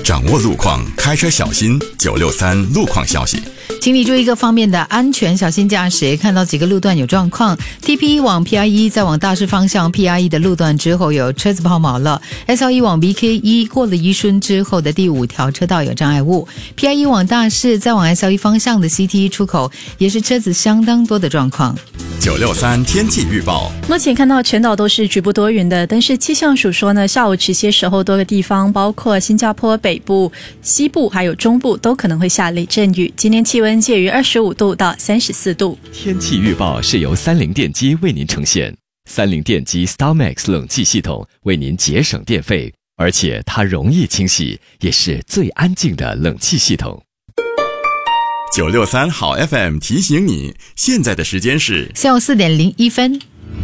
掌握路况，开车小心。963路况消息。 请你注意各方面的安全，小心驾驶。看到几个路段有状况 ，TP1 往 PI1 再往大市方向 PI1 的路段之后有车子抛锚了 ，SL1 往 BK1 过了宜顺之后的第5条车道有障碍物 ，PI1 往大市再往 SL1 方向的 CT 出口也是车子相当多的状况。 963天气预报。 目前看到全岛都是局部多云的，但是气象署说呢，下午迟些时候多个地方，包括新加坡北部、西部还有中部都可能会下雷阵雨。今天气温介于25度到34度。 天气预报是由三菱电机为您呈现。三菱电机 StarMax 冷气系统为您节省电费，而且它容易清洗，也是最安静的冷气系统。 963好 FM 提醒你，现在的时间是下午4点01分。